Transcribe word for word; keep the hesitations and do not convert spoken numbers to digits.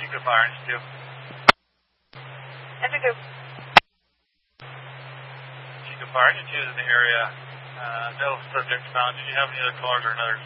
Chico Fire, Engine two. Engine two. Chico Fire, Engine two is in the area. Uh, no subject found. Did you have any other callers or another